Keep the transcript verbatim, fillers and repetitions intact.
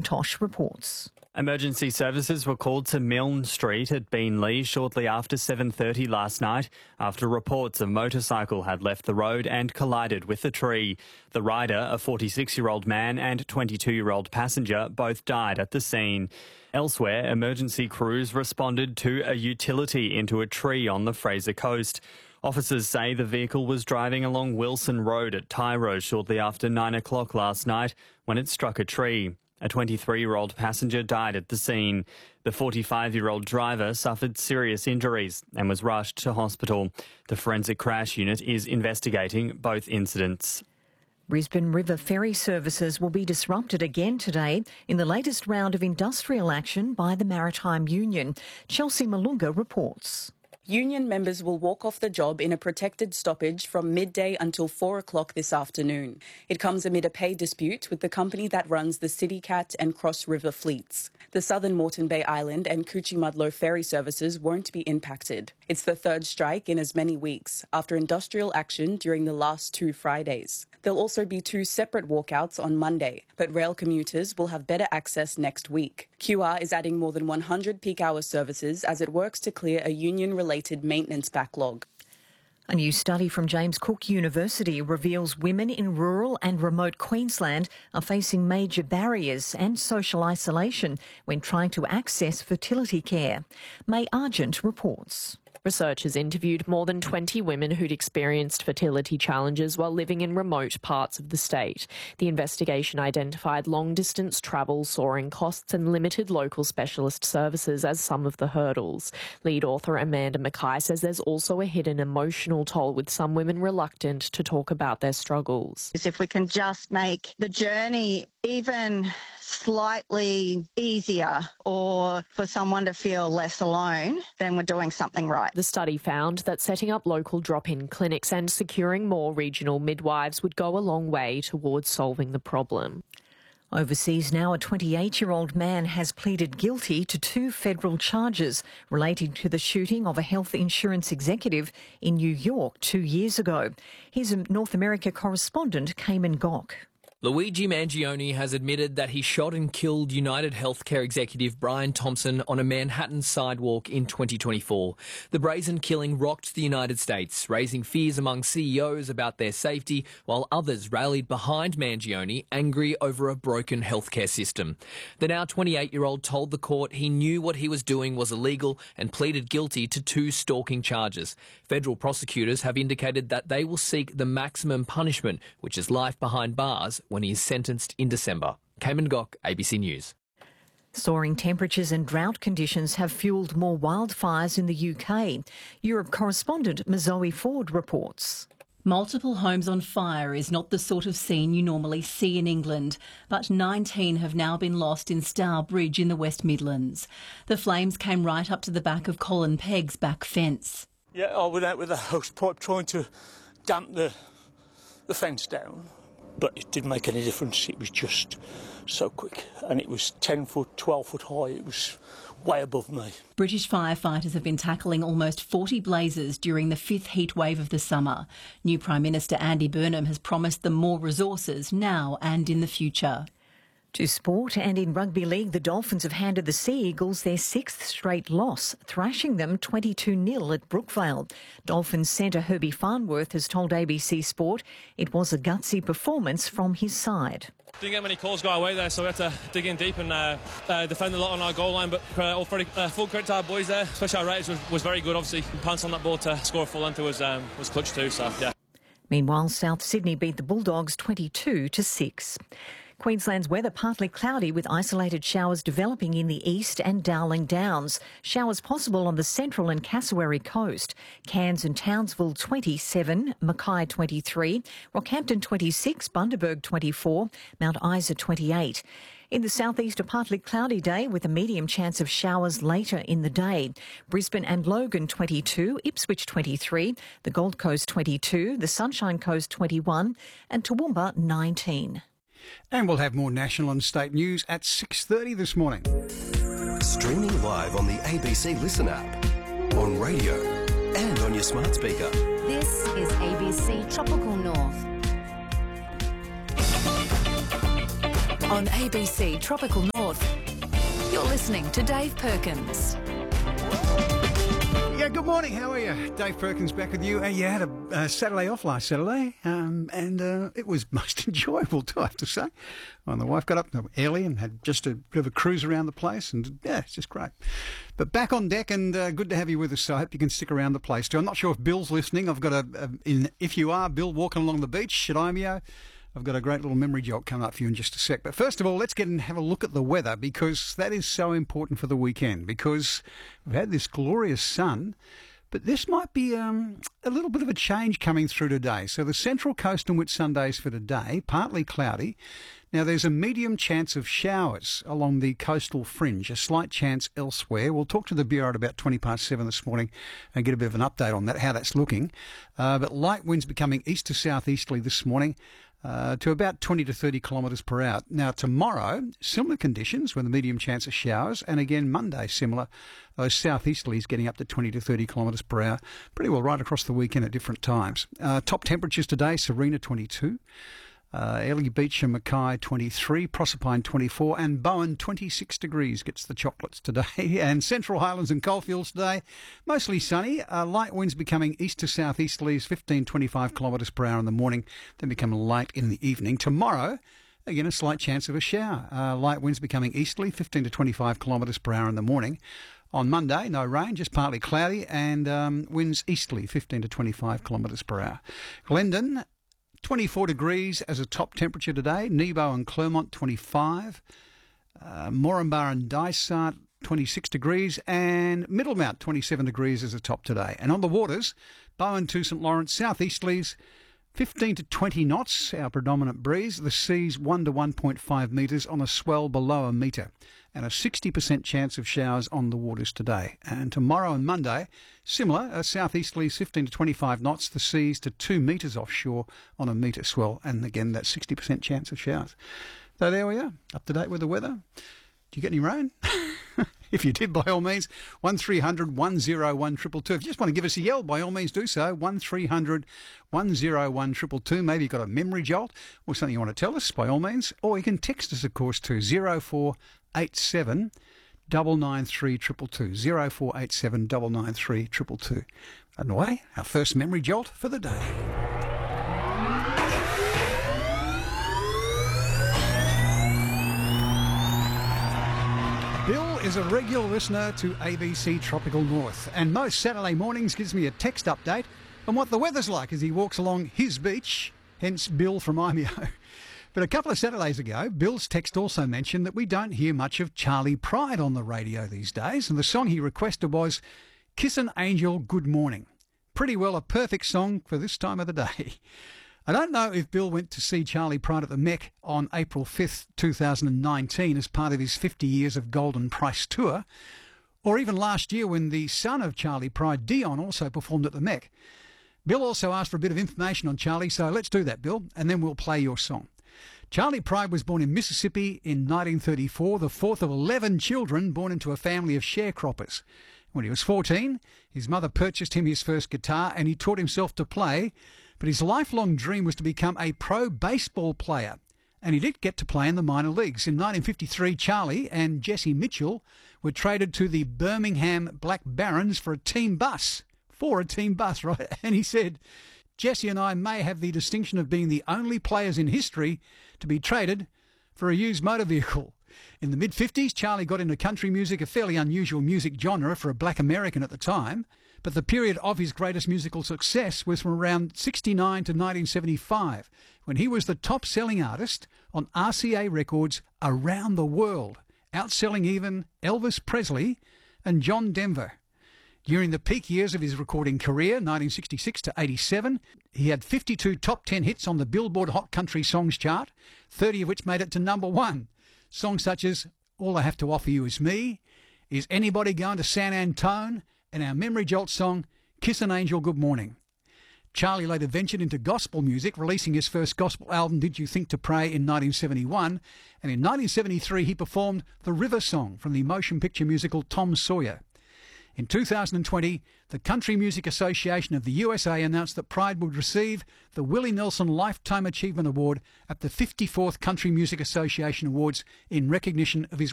Tosh reports. Emergency services were called to Milne Street at Beenleigh shortly after seven thirty last night after reports a motorcycle had left the road and collided with a tree. The rider, a forty-six-year-old man, and twenty-two-year-old passenger both died at the scene. Elsewhere, emergency crews responded to a utility into a tree on the Fraser Coast. Officers say the vehicle was driving along Wilson Road at Tyro shortly after nine o'clock last night when it struck a tree. A twenty-three-year-old passenger died at the scene. The forty-five-year-old driver suffered serious injuries and was rushed to hospital. The Forensic Crash Unit is investigating both incidents. Brisbane River ferry services will be disrupted again today in the latest round of industrial action by the Maritime Union. Chelsea Malunga reports. Union members will walk off the job in a protected stoppage from midday until four o'clock this afternoon. It comes amid a pay dispute with the company that runs the CityCat and Cross River fleets. The Southern Moreton Bay Island and Coochie-Mudlow ferry services won't be impacted. It's the third strike in as many weeks after industrial action during the last two Fridays. There'll also be two separate walkouts on Monday, but rail commuters will have better access next week. Q R is adding more than one hundred peak hour services as it works to clear a union-related maintenance backlog. A new study from James Cook University reveals women in rural and remote Queensland are facing major barriers and social isolation when trying to access fertility care. May Argent reports. Researchers interviewed more than twenty women who'd experienced fertility challenges while living in remote parts of the state. The investigation identified long-distance travel, soaring costs and limited local specialist services as some of the hurdles. Lead author Amanda Mackay says there's also a hidden emotional toll, with some women reluctant to talk about their struggles. If we can just make the journey even slightly easier, or for someone to feel less alone, then we're doing something right. The study found that setting up local drop-in clinics and securing more regional midwives would go a long way towards solving the problem. Overseas now, a twenty-eight-year-old man has pleaded guilty to two federal charges relating to the shooting of a health insurance executive in New York two years ago. Here's North America correspondent Cayman Gok. Luigi Mangione has admitted that he shot and killed United Healthcare executive Brian Thompson on a Manhattan sidewalk in twenty twenty-four. The brazen killing rocked the United States, raising fears among C E Os about their safety, while others rallied behind Mangione, angry over a broken healthcare system. The now twenty-eight-year-old told the court he knew what he was doing was illegal and pleaded guilty to two stalking charges. Federal prosecutors have indicated that they will seek the maximum punishment, which is life behind bars, when he is sentenced in December. Cayman Gok, A B C News. Soaring temperatures and drought conditions have fuelled more wildfires in the U K. Europe correspondent Mazoe Ford reports. Multiple homes on fire is not the sort of scene you normally see in England, but nineteen have now been lost in Stour Bridge in the West Midlands. The flames came right up to the back of Colin Pegg's back fence. Yeah, I went out with a hose pipe trying to damp the, the fence down. But it didn't make any difference. It was just so quick. And it was ten foot, twelve foot high. It was way above me. British firefighters have been tackling almost forty blazes during the fifth heat wave of the summer. New Prime Minister Andy Burnham has promised them more resources now and in the future. To sport, and in rugby league, the Dolphins have handed the Sea Eagles their sixth straight loss, thrashing them twenty-two nil at Brookvale. Dolphins centre Herbie Farnworth has told A B C Sport it was a gutsy performance from his side. Didn't get many calls go away there, so we had to dig in deep and uh, uh, defend a lot on our goal line, but uh, all pretty, uh, full credit to our boys there, especially our raters was, was very good, obviously. Pounced on that ball to score a full length was, um, was clutch too, so yeah. Meanwhile, South Sydney beat the Bulldogs twenty-two to six. Queensland's weather partly cloudy with isolated showers developing in the east and Dowling Downs. Showers possible on the central and Cassowary coast. Cairns and Townsville twenty-seven, Mackay twenty-three, Rockhampton twenty-six, Bundaberg twenty-four, Mount Isa twenty-eight. In the southeast, a partly cloudy day with a medium chance of showers later in the day. Brisbane and Logan twenty-two, Ipswich twenty-three, the Gold Coast twenty-two, the Sunshine Coast twenty-one and Toowoomba nineteen. And we'll have more national and state news at six thirty this morning. Streaming live on the A B C Listen app, on radio and on your smart speaker. This is A B C Tropical North. On A B C Tropical North. listening to Dave Perkins. Yeah, good morning. How are you? Dave Perkins back with you. Uh, you had a uh, Saturday off last Saturday, um, and uh, it was most enjoyable too, I have to say. Well, the wife got up early and had just a bit of a cruise around the place, and yeah, it's just great. But back on deck, and uh, good to have you with us, so I hope you can stick around the place too. I'm not sure if Bill's listening. I've got a, a in, if you are, Bill, walking along the beach at Imeo, I've got a great little memory jolt coming up for you in just a sec. But first of all, let's get and have a look at the weather, because that is so important for the weekend, because we've had this glorious sun, but this might be um, a little bit of a change coming through today. So the Central Coast and Whitsundays for today, partly cloudy. Now there's a medium chance of showers along the coastal fringe, a slight chance elsewhere. We'll talk to the Bureau at about twenty past seven this morning and get a bit of an update on that, how that's looking. Uh, but light winds becoming east to southeasterly this morning. Uh, to about twenty to thirty kilometres per hour. Now, tomorrow, similar conditions with a medium chance of showers, and again, Monday, similar. Those southeasterlies getting up to twenty to thirty kilometres per hour, pretty well right across the weekend at different times. Uh, top temperatures today, Serena twenty-two, uh, Ellie Beach and Mackay twenty-three, Proserpine twenty-four, and Bowen twenty-six degrees gets the chocolates today. And Central Highlands and Coalfields today, mostly sunny. Uh, light winds becoming east to southeasterlies, fifteen to twenty-five kilometres per hour in the morning, then become light in the evening. Tomorrow, again, a slight chance of a shower. Uh, light winds becoming easterly, fifteen to twenty-five kilometres per hour in the morning. On Monday, no rain, just partly cloudy, and um, winds easterly, fifteen to twenty-five kilometres per hour. Glendon, twenty-four degrees as a top temperature today. Nebo and Clermont, twenty-five. Uh, Moranbah and Dysart, twenty-six degrees. And Middlemount, twenty-seven degrees as a top today. And on the waters, Bowen to St Lawrence, southeasterlies, fifteen to twenty knots, our predominant breeze. The seas one to one point five metres on a swell below a metre. And a sixty percent chance of showers on the waters today. And tomorrow and Monday, similar, a southeasterlies fifteen to twenty-five knots, the seas to two metres offshore on a metre swell. And again, that sixty percent chance of showers. So there we are, up to date with the weather. Did you get any rain? If you did, by all means, one three hundred one oh one two two two. If you just want to give us a yell, by all means do so. one three hundred one oh one two two two. Maybe you've got a memory jolt or something you want to tell us, by all means. Or you can text us, of course, to zero four eight seven nine nine three two two two. zero four eight seven nine nine three two two two. And away, our first memory jolt for the day. Bill is a regular listener to A B C Tropical North, and most Saturday mornings gives me a text update on what the weather's like as he walks along his beach, hence Bill from Imeo. But a couple of Saturdays ago, Bill's text also mentioned that we don't hear much of Charlie Pride on the radio these days, and the song he requested was Kiss an Angel Good Morning. Pretty well a perfect song for this time of the day. I don't know if Bill went to see Charlie Pride at the Mech on April fifth, two thousand nineteen as part of his fifty years of Golden Price tour, or even last year when the son of Charlie Pride, Dion, also performed at the Mech. Bill also asked for a bit of information on Charlie, so let's do that, Bill, and then we'll play your song. Charlie Pride was born in Mississippi in nineteen thirty-four, the fourth of eleven children born into a family of sharecroppers. When he was fourteen, his mother purchased him his first guitar and he taught himself to play, but his lifelong dream was to become a pro baseball player. And he did get to play in the minor leagues. In nineteen fifty-three, Charlie and Jesse Mitchell were traded to the Birmingham Black Barons for a team bus. For a team bus, right? And he said, Jesse and I may have the distinction of being the only players in history to be traded for a used motor vehicle. In the mid-fifties, Charlie got into country music, a fairly unusual music genre for a black American at the time. But the period of his greatest musical success was from around sixty-nine to nineteen seventy-five, when he was the top-selling artist on R C A records around the world, outselling even Elvis Presley and John Denver. During the peak years of his recording career, nineteen sixty-six to eighty-seven, he had fifty-two top ten hits on the Billboard Hot Country Songs chart, thirty of which made it to number one. Songs such as All I Have to Offer You Is Me, Is Anybody Going to San Antone, and our memory jolt song, Kiss an Angel Good Morning. Charlie later ventured into gospel music, releasing his first gospel album, Did You Think to Pray, in nineteen seventy-one, and in nineteen seventy-three he performed the River Song from the motion picture musical Tom Sawyer. In two thousand twenty, the Country Music Association of the U S A announced that Pride would receive the Willie Nelson Lifetime Achievement Award at the fifty-fourth Country Music Association Awards in recognition of his